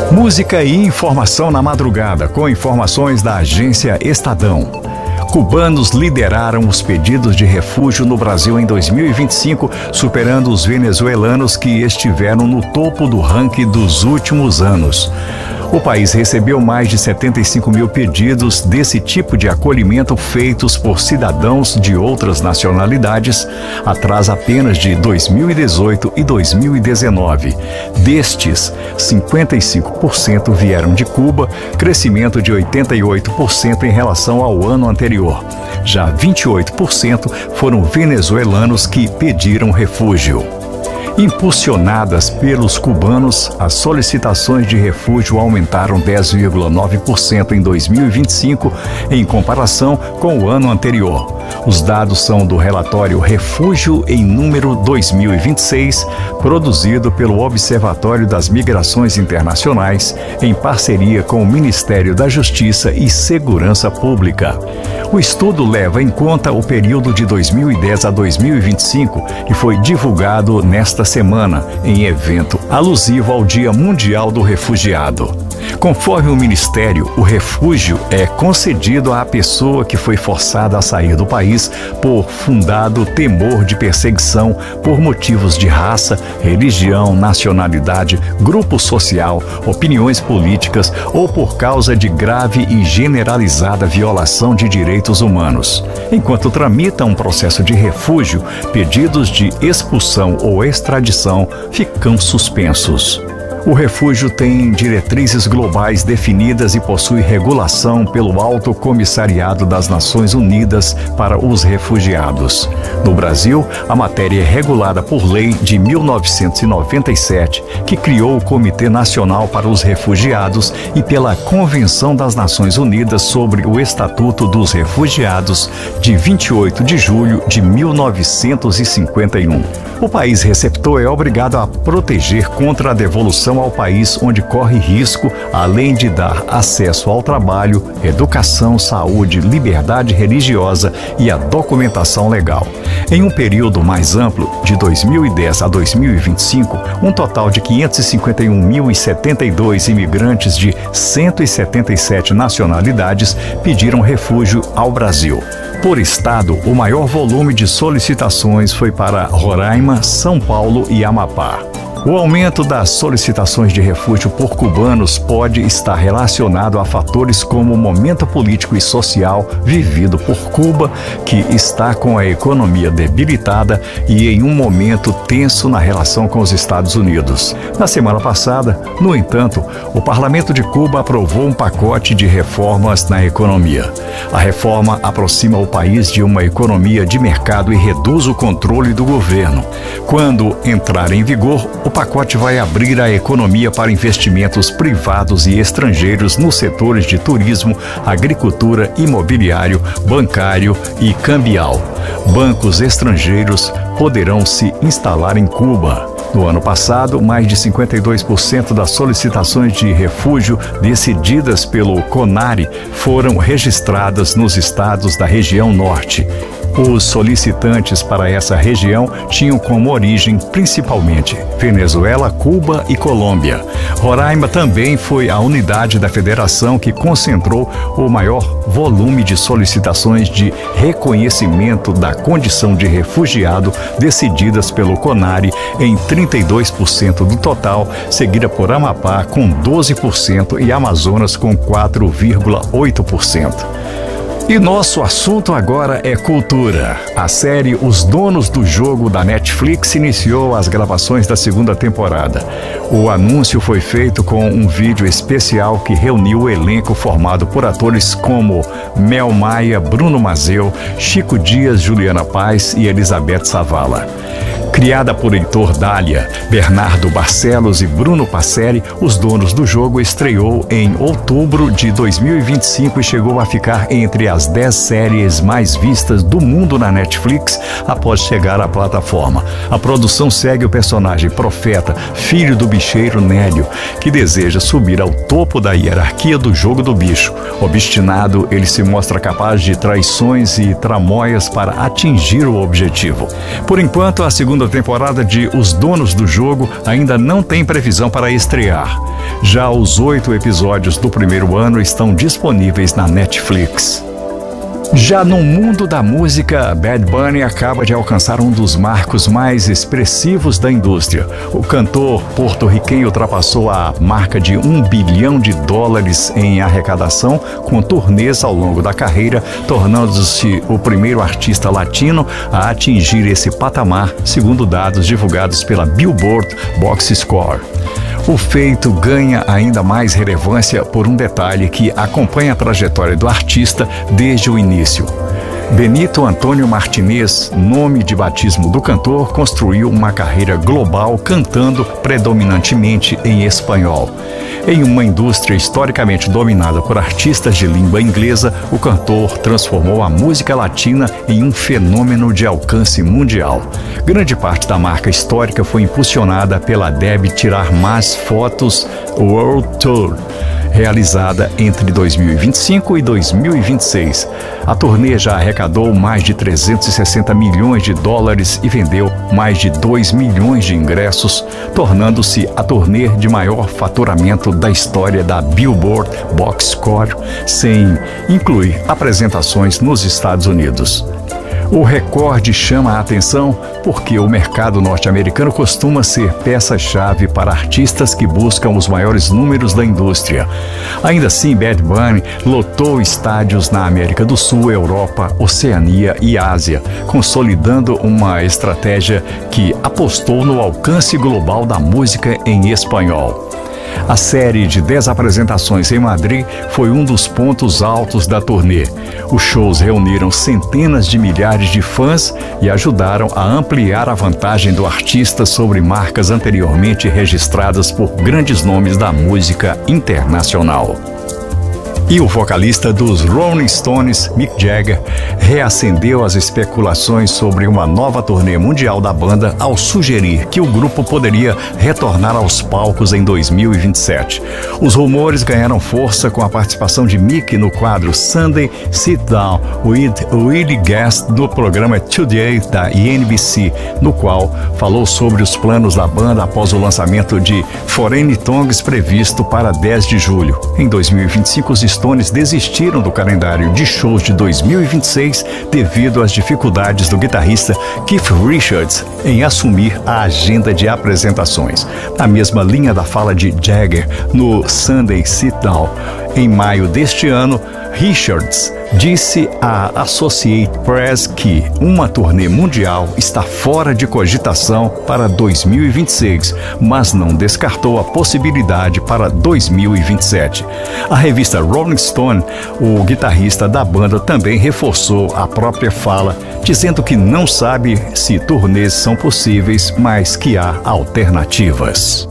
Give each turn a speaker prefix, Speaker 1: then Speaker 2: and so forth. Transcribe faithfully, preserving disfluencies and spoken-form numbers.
Speaker 1: Música e informação na madrugada, com informações da agência Estadão. Cubanos lideraram os pedidos de refúgio no Brasil em dois mil e vinte e cinco, superando os venezuelanos que estiveram no topo do ranking dos últimos anos. O país recebeu mais de setenta e cinco mil pedidos desse tipo de acolhimento feitos por cidadãos de outras nacionalidades, atrás apenas de dois mil e dezoito e dois mil e dezenove. Destes, cinquenta e cinco por cento vieram de Cuba, crescimento de oitenta e oito por cento em relação ao ano anterior. Já vinte e oito por cento foram venezuelanos que pediram refúgio. Impulsionadas pelos cubanos, as solicitações de refúgio aumentaram dez vírgula nove por cento em dois mil e vinte e cinco, em comparação com o ano anterior. Os dados são do relatório Refúgio em Número dois mil e vinte e seis, produzido pelo Observatório das Migrações Internacionais, em parceria com o Ministério da Justiça e Segurança Pública. O estudo leva em conta o período de dois mil e dez a dois mil e vinte e cinco e foi divulgado nesta semana, em evento alusivo ao Dia Mundial do Refugiado. Conforme o Ministério, o refúgio é concedido à pessoa que foi forçada a sair do país por fundado temor de perseguição por motivos de raça, religião, nacionalidade, grupo social, opiniões políticas ou por causa de grave e generalizada violação de direitos humanos. Enquanto tramita um processo de refúgio, pedidos de expulsão ou extradição ficam suspensos. O refúgio tem diretrizes globais definidas e possui regulação pelo Alto Comissariado das Nações Unidas para os Refugiados. No Brasil, a matéria é regulada por lei de mil novecentos e noventa e sete, que criou o Comitê Nacional para os Refugiados, e pela Convenção das Nações Unidas sobre o Estatuto dos Refugiados, de vinte e oito de julho de mil novecentos e cinquenta e um. O país receptor é obrigado a proteger contra a devolução ao país onde corre risco, além de dar acesso ao trabalho, educação, saúde, liberdade religiosa e a documentação legal. Em um período mais amplo, de dois mil e dez a dois mil e vinte e cinco, um total de quinhentos e cinquenta e um mil e setenta e dois imigrantes de cento e setenta e sete nacionalidades pediram refúgio ao Brasil. Por estado, o maior volume de solicitações foi para Roraima, São Paulo e Amapá. O aumento das solicitações de refúgio por cubanos pode estar relacionado a fatores como o momento político e social vivido por Cuba, que está com a economia debilitada e em um momento tenso na relação com os Estados Unidos. Na semana passada, no entanto, o Parlamento de Cuba aprovou um pacote de reformas na economia. A reforma aproxima o país de uma economia de mercado e reduz o controle do governo. Quando entrar em vigor, o pacote vai abrir a economia para investimentos privados e estrangeiros nos setores de turismo, agricultura, imobiliário, bancário e cambial. Bancos estrangeiros poderão se instalar em Cuba. No ano passado, mais de cinquenta e dois por cento das solicitações de refúgio decididas pelo CONARE foram registradas nos estados da região norte. Os solicitantes para essa região tinham como origem principalmente Venezuela, Cuba e Colômbia. Roraima também foi a unidade da federação que concentrou o maior volume de solicitações de reconhecimento da condição de refugiado decididas pelo CONARE em trinta e dois por cento do total, seguida por Amapá com doze por cento e Amazonas com quatro vírgula oito por cento. E nosso assunto agora é cultura. A série Os Donos do Jogo da Netflix iniciou as gravações da segunda temporada. O anúncio foi feito com um vídeo especial que reuniu o elenco formado por atores como Mel Maia, Bruno Mazzeo, Chico Dias, Juliana Paz e Elizabeth Savala. Criada por Heitor Dália, Bernardo Barcelos e Bruno Passelli, Os Donos do Jogo estreou em outubro de dois mil e vinte e cinco e chegou a ficar entre as dez séries mais vistas do mundo na Netflix após chegar à plataforma. A produção segue o personagem Profeta, filho do bicheiro Nélio, que deseja subir ao topo da hierarquia do jogo do bicho. Obstinado, ele se mostra capaz de traições e tramóias para atingir o objetivo. Por enquanto, a segunda temporada de Os Donos do Jogo ainda não tem previsão para estrear. Já os oito episódios do primeiro ano estão disponíveis na Netflix. Já no mundo da música, Bad Bunny acaba de alcançar um dos marcos mais expressivos da indústria. O cantor porto-riquenho ultrapassou a marca de um bilhão de dólares em arrecadação com turnês ao longo da carreira, tornando-se o primeiro artista latino a atingir esse patamar, segundo dados divulgados pela Billboard Box Score. O feito ganha ainda mais relevância por um detalhe que acompanha a trajetória do artista desde o início. Benito Antônio Martinez, nome de batismo do cantor, construiu uma carreira global cantando predominantemente em espanhol. Em uma indústria historicamente dominada por artistas de língua inglesa, o cantor transformou a música latina em um fenômeno de alcance mundial. Grande parte da marca histórica foi impulsionada pela Deb Tirar Mais Fotos World Tour, realizada entre dois mil e vinte e cinco e dois mil e vinte e seis. A turnê já arrecadou mais de trezentos e sessenta milhões de dólares e vendeu mais de dois milhões de ingressos, tornando-se a turnê de maior faturamento da história da Billboard Box Score, sem incluir apresentações nos Estados Unidos. O recorde chama a atenção porque o mercado norte-americano costuma ser peça-chave para artistas que buscam os maiores números da indústria. Ainda assim, Bad Bunny lotou estádios na América do Sul, Europa, Oceania e Ásia, consolidando uma estratégia que apostou no alcance global da música em espanhol. A série de dez apresentações em Madrid foi um dos pontos altos da turnê. Os shows reuniram centenas de milhares de fãs e ajudaram a ampliar a vantagem do artista sobre marcas anteriormente registradas por grandes nomes da música internacional. E o vocalista dos Rolling Stones, Mick Jagger, reacendeu as especulações sobre uma nova turnê mundial da banda ao sugerir que o grupo poderia retornar aos palcos em dois mil e vinte e sete. Os rumores ganharam força com a participação de Mick no quadro Sunday Sit Down with Willie Guest do programa Today da N B C, no qual falou sobre os planos da banda após o lançamento de Foreign Tongues previsto para dez de julho. Em dois mil e vinte e cinco, os Stones desistiram do calendário de shows de dois mil e vinte e seis devido às dificuldades do guitarrista Keith Richards em assumir a agenda de apresentações. Na mesma linha da fala de Jagger no Sunday Sit Down, em maio deste ano, Richards disse à Associated Press que uma turnê mundial está fora de cogitação para dois mil e vinte e seis, mas não descartou a possibilidade para dois mil e vinte e sete. A revista Rolling Stone, o guitarrista da banda, também reforçou a própria fala, dizendo que não sabe se turnês são possíveis, mas que há alternativas.